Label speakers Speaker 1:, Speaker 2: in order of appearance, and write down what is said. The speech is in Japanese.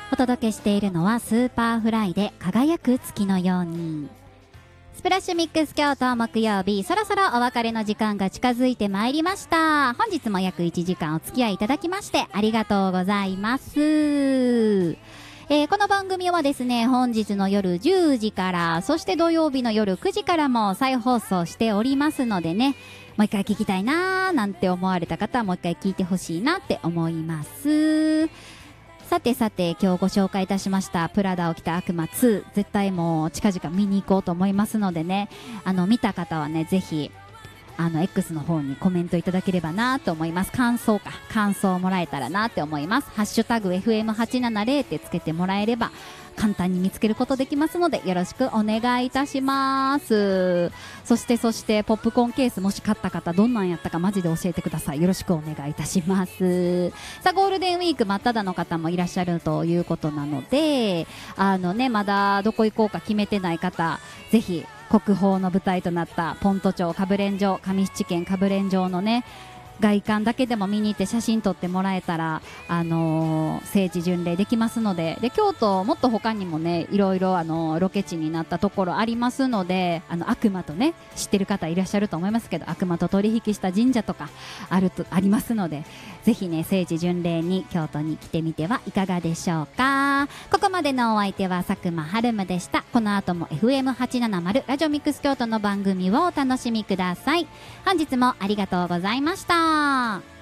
Speaker 1: お届けしているのはスーパーフライで輝く月のように。スプラッシュミックス京都木曜日、そろそろお別れの時間が近づいてまいりました。本日も約1時間お付き合いいただきましてありがとうございます。この番組はですね、本日の夜10時から、そして土曜日の夜9時からも再放送しておりますのでね、もう一回聞きたいなーなんて思われた方はもう一回聞いてほしいなって思います。さてさて、今日ご紹介いたしましたプラダを着た悪魔2、絶対もう近々見に行こうと思いますのでね、見た方はね、ぜひX の方にコメントいただければなと思います。感想をもらえたらなって思います。ハッシュタグ FM870 ってつけてもらえれば簡単に見つけることできますので、よろしくお願いいたします。そしてポップコーンケースもし買った方、どんなんやったかマジで教えてください。よろしくお願いいたします。さあ、ゴールデンウィーク真っ只の方もいらっしゃるということなので、まだどこ行こうか決めてない方、ぜひ国宝の舞台となったポント町かぶれん城、上七軒かぶれん城のね、外観だけでも見に行って写真撮ってもらえたら、聖地巡礼できますので、京都もっと他にもね、いろいろロケ地になったところありますので、悪魔とね、知ってる方いらっしゃると思いますけど、悪魔と取引した神社とかありますので、ぜひね、聖地巡礼に京都に来てみてはいかがでしょうか。ここまでのお相手は佐久間春夢でした。この後も FM870 ラジオミックス京都の番組をお楽しみください。本日もありがとうございました。